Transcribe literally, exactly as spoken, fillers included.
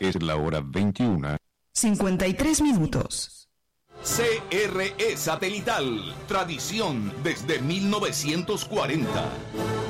Es la hora veintiuna. cincuenta y tres minutos. C R E Satelital, tradición desde mil novecientos cuarenta.